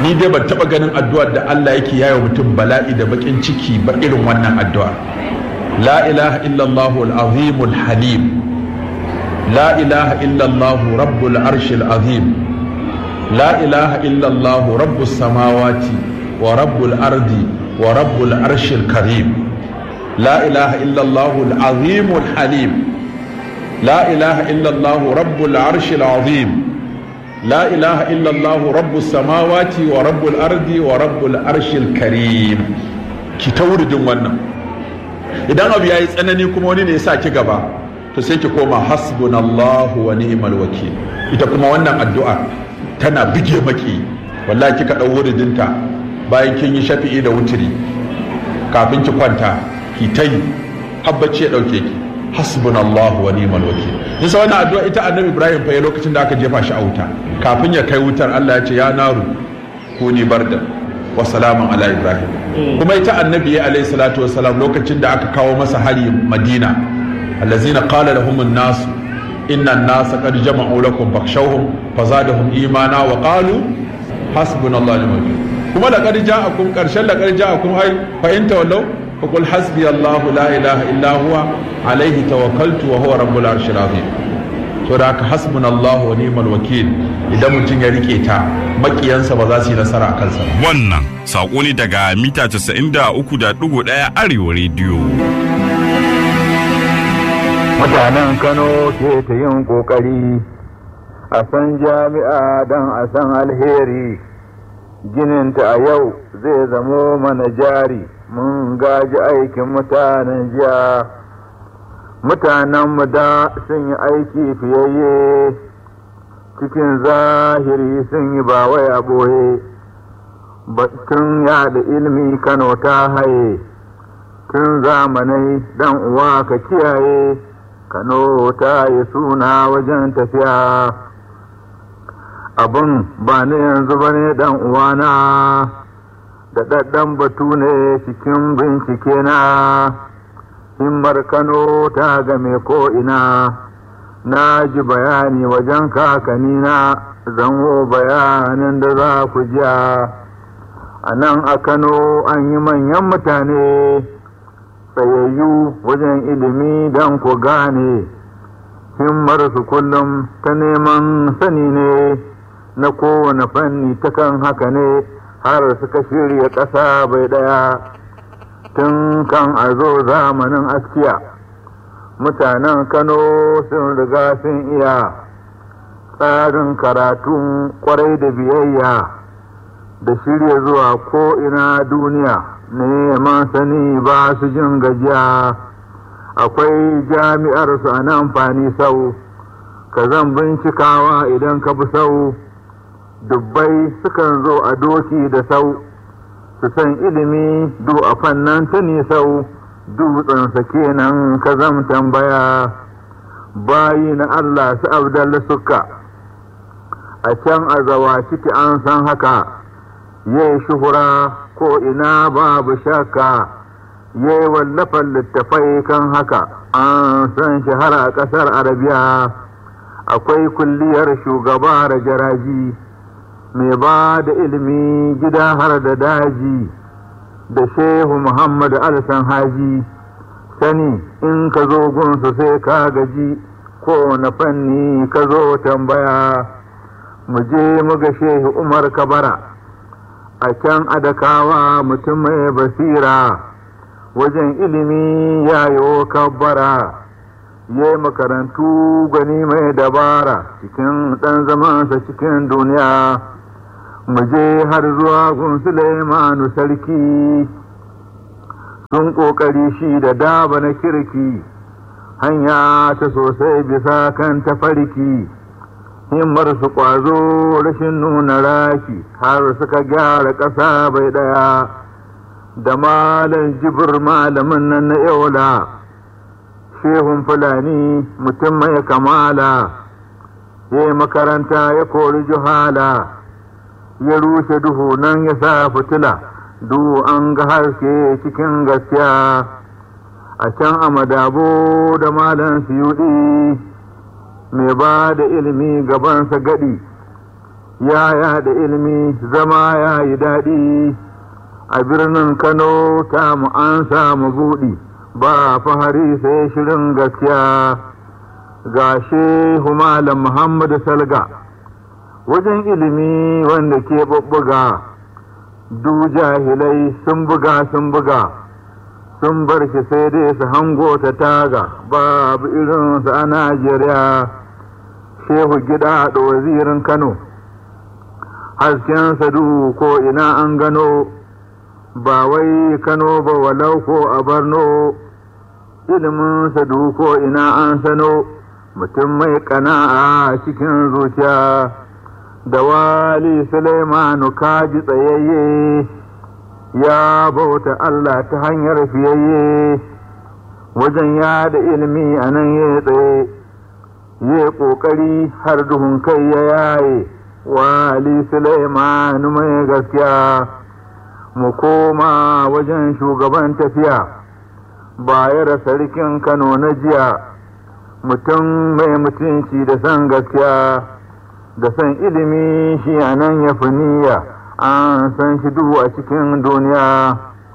ni dai ban taba ganin addu'ar da Allah yake yayo mutum bala'i da bakin ciki ba irin wannan addu'a. La ilaha illallah al-azim al-halim, la ilaha illallah rabbul arshil azim, la ilaha illallah rabbus samawati wa rabbul ardi wa rabbul arshil karim, la ilaha illallah al-azim al-halim, la ilaha illallah rabbul arshil azim, لا إله إلا الله رب السماوات ورب الأرض ورب العرش الكريم. ki tauridin wannan idan abu yayi tsanani kuma wani ne ya sa ki gaba to sai ki koma hasbunallahu wa ni'mal wakil. ita kuma wannan addu'a tana bige maki wallahi kika dau wuridinta bayan kin yi shafi'i da wutiri kafin ki kwanta ki tayi habbaci ya dauke ki hasbunallahu wa ni'mal wakil. yasa wannan addu'a ita annabi Ibrahim fa lokacin da aka jefa shi a wuta kafin ya kai wutar Allah ya ce ya naru kuni barda wa salaman ala Ibrahim. kuma ita annabi alayhi salatu wassalam lokacin da aka kawo masa hari Madina allazina qala lahum an-nas inna an-nasa qad jama'u lakum fakhshawhum fazadahum imana wa qalu hasbunallahu wa ni'mal wakil. kuma laqad ja'akum qarshan laqad ja'akum ay fa in tawallaw فقل حسبي الله لا إله إلا هو عليه توكلت وهو رب العرش العظيم. saboda hasbunallahu wa ni'mal wakil idan mutum ya rike ta makiyansa ba za su yi nasara a kansa. Wannan sako ne daga mita 93.1 Arewa Radio. Mutanen Kano ke ta yin kokari a san jami'a don a san alheri, gininta a yau zai zamo mana jari. Mun gaji aikin mutanen jiya, mutanenmu da sun yi aiki fiyayye, cikin zahiri sun yi ba wai a ɓoye, batun yaɗa ilmi Kano ta haye, tun zamanai dan uwa ka kiyaye, Kano ta yi suna wajen tafiya. Abin ba ne yanzu ba ne dan uwana. Da ɗaɗɗan batu ne cikin bincike na, himmar Kano ta game ko'ina, na ji bayani wajen kakanina, zango bayanin da za ku jiya. A nan a Kano an yi manyan mutane, tsayayyu wajen ilimi don ku gane, himmar su kullum ta neman sani ne, na kowane fanni takan haka ne. Har suka shirya ƙasa bai ɗaya tun kan a zo zamanin askiya. Mutanen Kano sun riga sun iya tsarin karatun ƙwarai da biyayya da shirya zuwa ko'ina duniya, neman sani ba su jin gajiya. Akwai jami'ar su a nan Fani Sau, ka zan bincikawa idan ka bi sau. Dubbai sukan zo a doki da sau, su san ilimi du a fannan ta nisau, dutsensa kenan ka zam tambaya. Bayi na Allah su Abdalla suka, a can a zawa ciki an san haka, yai shuhura ko ina babu shakka, yai wallafan littafai kan haka, an san shahara a ƙasar Arabiya. Akwai kulliyar shugaba da jaraji, mai ba da ilimi gida har da daji, da Shehu Muhammad Alsan Haji. Sani in ka zo gunsu sai ka gaji, ko na fanni ka zo tambaya. Mu je mu ga Shehu Umar Kabara, a can Adakawa mutum mai basira, wajen ilimi yayo kabbara. Ye makarantu gani mai dabara, cikin ɗan zamansa cikin duniya. Mu je har zuwa gun Sulaimanu sarki, sun ƙoƙari shi da daba na kirki, hanya ta sosai bisa kan tafarki. Himmar su ƙwazo rashin nuna raki, har suka gyara ƙasa bai ɗaya. Da malam Jibir malamin nan na Yola, Shehun Fulani mutum mai kamala, ya makaranta ya kori juhala. Ya rushe duhu nan ya sa fitila, du an ga haske cikin gaskiya. A can a Madabo da malam Siyudi, mai ba da ilimi gabansa gadi, ya da ilimi zama ya yi daɗi, a birnin Kano ta mu an samu buɗi, ba fahari sai shirin gaskiya. Ga Shehu Malam Muhammadu Salga, wajen ilimi wanda ke bubbuga, du jahilai sun buga, sun bar shi sai dai su hango ta taga, babu irinsu a Najeriya. Shehu Gida da wazirin Kano, hasken sadu ko ina an gano, ba wai Kano ba walau ko a Borno, ilimin sadu ko ina an sano, mutum mai kana'a cikin zuciya. Da Wali Sulaimanu kaji tsayayye, ya bauta Allah ta hanyar fiyayye, wajen ya da ilimi a nan ya tsaye, ya ƙoƙari har duhun kai ya yaye. Wali Sulaimanu mai gaskiya. Mu koma wajen shugaban tafiya, bayar sarkin Kano na jiya, mutum mai mutunci da san gaskiya, da san ilimi shi a nan ya fi niyya, an san shi duhu a cikin duniya.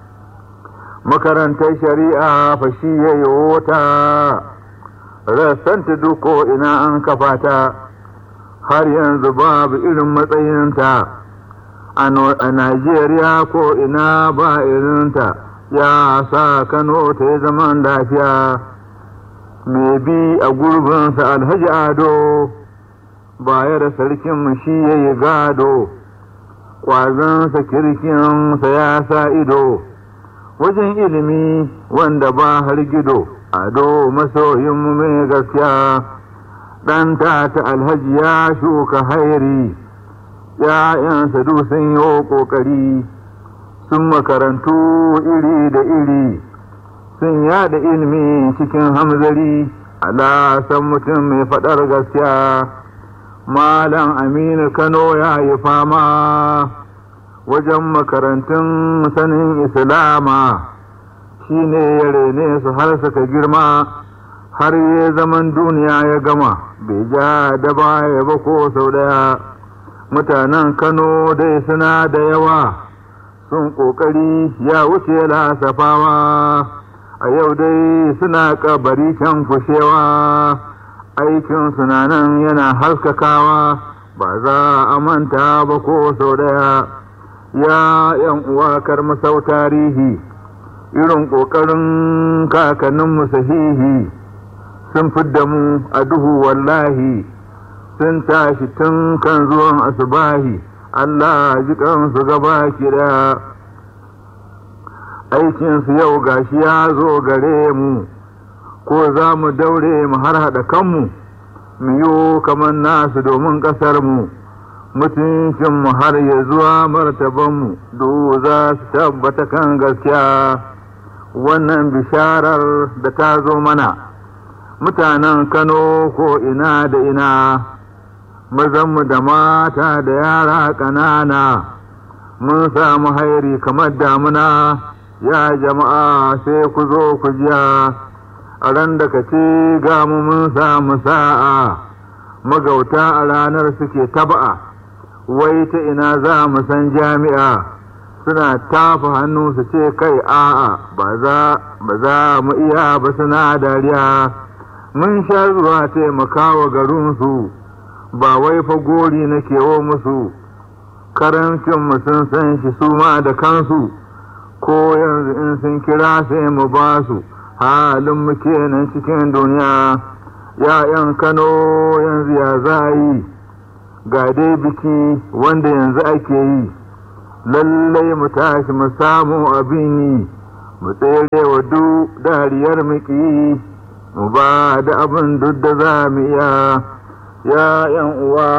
Makarantar shari'a fa shi ya yi wata, rassanta duko ina an kafa ta, har yanzu babu irin matsayinta. A Najeriya ko ina ba irinta, ya sa Kano ta yi zaman lafiya. Mai bi a gurbinsa Alhaji Ado, bayar sarkinmu shi ya yi gado, ƙwazonsa kirkinsa ya sa ido, wajen ilimi wanda ba har gido. Ado masoyinmu mai gaskiya, ɗan ta Alhaji ya shuka hairi, ‘ya'yansa duk sun yi ƙoƙari, sun makarantu iri da iri, sun yada ilimi cikin hamzari. Ala san mutum mai faɗar gaskiya. Malam Aminu Kano ya yi fama wajen makarantun sanin Islama, shi ne ya rene su har suka girma, har ya zaman duniya ya gama, bai ja da baya ba ko sau ɗaya. Mutanen Kano dai suna da yawa, sun ƙoƙari ya wuce lasafawa, a yau dai suna kabari can kushewa, aikin suna nan yana haskakawa, ba za a manta ba ko sau ɗaya. Ya ‘yan uwa kar masau tarihi, irin ƙoƙarin kakanninmu sahihi, sun fidda mu a duhu wallahi, sun tashi tun kan zuwan asubahi, Allah ji kansu gaba ki ɗaya. Aikinsu yau gashi ya zo gare mu, ko za mu daure mu har haɗa kanmu, mu yi kamar nasu domin ƙasarmu, mutuncinmu har ya zuwa martabanmu, duk za su tabbata kan gaskiya. Wannan bisharar da ta zo mana, mutanen Kano ko ina da ina, mazanmu da mata da yara ƙanana, mun samu hairi kamar damuna. Ya jama'a sai ku zo ku jiya, a ran da ka ce ga mu mun samu sa'a, magauta a ranar suke taba'a, wai ta ina za mu san jami'a, suna tafa hannu su ce kai a'a, ba za mu iya ba suna dariya. Mun sha zuwa taimakawa garinsu, ba wai fa gori na kewo musu, karancinmu sun san shi su ma da kansu, ko yanzu in sun kira sai mu ba su, halin mu kenan cikin duniya. ‘Ya'yan Kano yanzu ya za yi, ga dai biki wanda yanzu ake yi, lallai mu tashi mu samu abin yi, mu tsere wa duk dariyar muki, mu ba da abin duk da za mu iya. ‘Ya'yan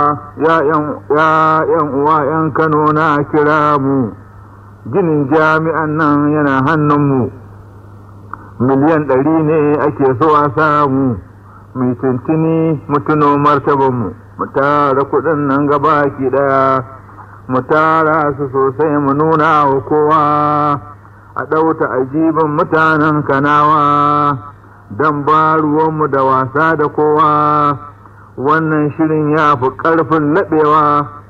uwa ‘yan Kano na kira mu, ginin jami'an nan yana hannunmu, miliyan 100 ne ake so a samu, mai tuntuni mutuno martabanmu, mu tara kuɗin nan gaba ki ɗaya, mu tara su sosai mu nuna wa kowa, a ɗauta ajibin mutanen Kanawa, don ba ruwanmu da wasa da kowa. Wannan shirin ya fi ƙarfin laɓewa,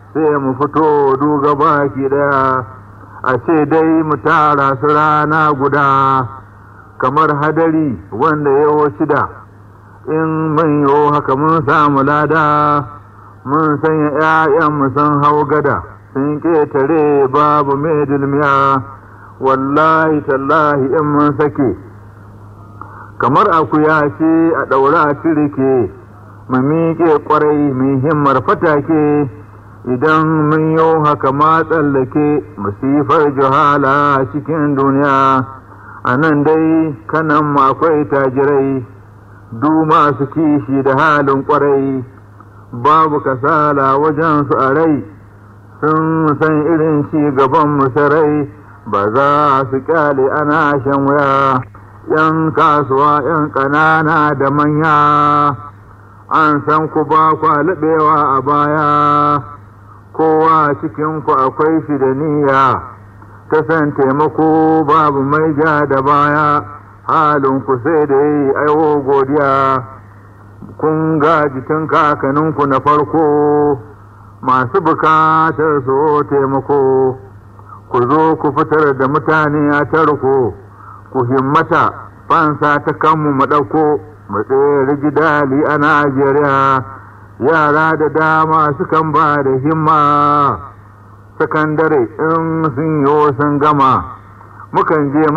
sai mu fito duga baki daya a ce dai mu tara su rana guda kamar hadari wanda yawo shida in mun yo haka mun samu lada mun sanya 'ya'yanmu sun hau gada sun ƙetare babu mai dulmiya wallahi tallahi in mun sake kamar akuya ce a ɗaura tirike mu miƙe ƙwarai mai himmar fatake idan mun yo haka ma tsallake musifar juhala cikin duniya a nan dai kanan akwai tajirai du masu kishi da halin ƙwarai babu kasala wajen su a rai sun san irin ci gaban musarai ba za su kyale ana shan wuya yan kasuwa yan ƙanana da manya an san ku ba kwa laɓewa a baya kowa cikinku akwai shi da niyya ta san taimako babu mai ja da baya halinku sai da yi aiwo godiya kun gaji tun kakaninku na farko masu bukatar su taimako ku zo ku fitar da mutane a tarko ku himmata fansa ta kanmu mu ɗauko mu tsere gidali a Najeriya yara da dama sukan ba da himma sakandare in sun yi sun gama mukan je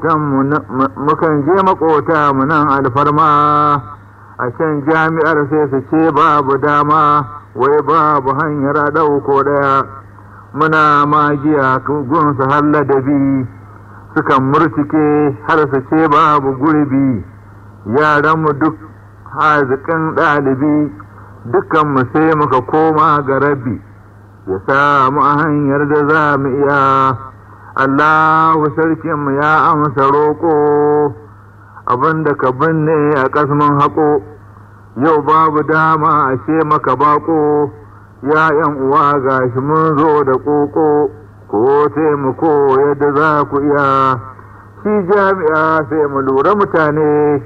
makota mu nan alfarma a can jami'ar sai su ce babu dama wai babu hanyar ɗauko ɗaya muna magiya gunsu har ladabi sukan murtike har su ce babu gurbi yaranmu duk haziƙin ɗalibi dukanmu sai muka koma ga rabbi ya samu a hanyar da za mu iya Allahu sarkinmu ya amsa roƙo abinda ka binne a ƙasmin haƙo yau babu dama a ce maka baƙo ya ‘yan uwa gashi mun zo da ƙoƙo ko taimako yadda za ku iya shi jami'a sai mu lura mutane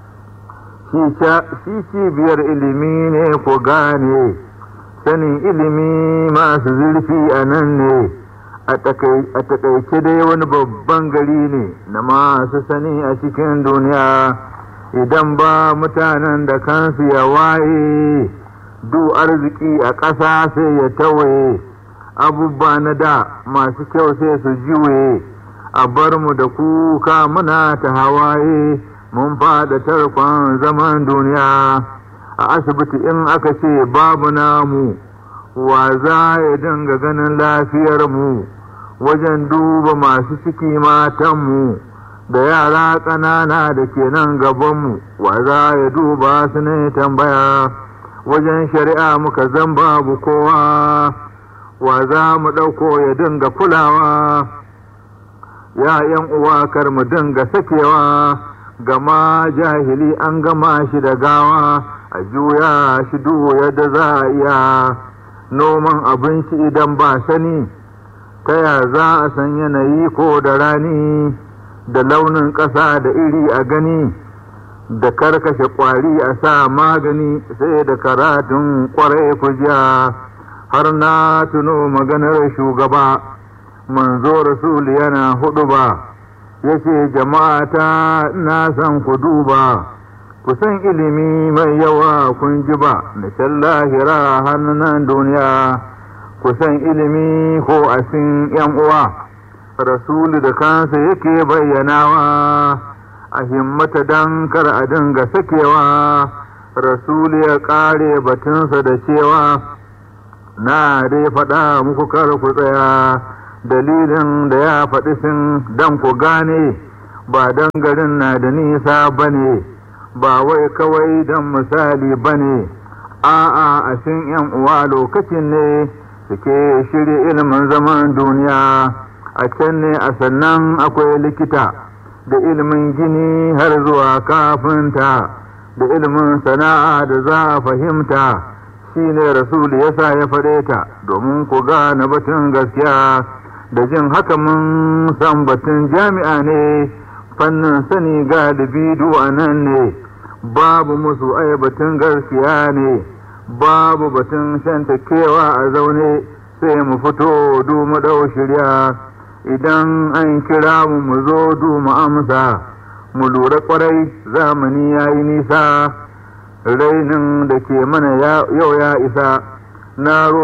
shi cibiyar ilimi ne ko gane sanin ilimi masu zurfi a nan ne a takaice dai wani babban gari ne na masu sani a cikin duniya idan ba mutanen da kansu ya waye du arziki a ƙasa sai ya tawaye abubuwa na da masu kyau sai su juye a bar mu da kuka muna ta hawaye mun fada tarkon zaman duniya a asibiti in aka ce babu namu wa za ya dinga ganin lafiyar mu wajen duba masu ciki matanmu da yara ƙanana da ke nan gabanmu wa za ya duba su ne tambaya wajen shari'a muka zan babu kowa wa za mu ɗauko ya dinga kulawa ya ‘yan uwa kar mu dinga sakewa gama jahili an gama shi da gawa a juya shi duhu yadda za a iya noman abinci idan ba sani ta ya za a san yanayi ko da rani da launin ƙasa da iri a gani da karkashe ƙwari a sa magani sai da karatun ƙwarai kujiya har na tuno maganar shugaba manzo rasul yana hudu ba ya ce jama'ata na san ku duba ku san ilimi mai yawa kun ji ba na can lahira hannunan duniya ku san ilimi ko asin yan uwa rasulu da kansa yake bayyanawa a himmata dan kar a dinga sakewa rasulu ya kare batunsa da cewa na dai faɗa muku kar ku tsaya dalilin da ya faɗi sun dan ku gane ba dan garin na da nisa bane ba wai kawai dan misali bane a'a a cikin yan uwa lokacin ne suke shirya ilimin zaman duniya a can ne a sannan akwai likita da ilimin gini har zuwa kafinta da ilimin sana'a da za a fahimta shi ne rasulu yasa ya faɗe ta domin ku gane batun gaskiya da jin haka mun san batun jami'a ne fannin sani galibi duwa nan ne babu musu ai batun gaskiya ne babu batun shantakewa a zaune sai mu fito du mu ɗau shirya, idan an kira mu zo du mu amsa, mu lura ƙwarai zamani ya yi nisa, rainin da ke mana yau ya isa, na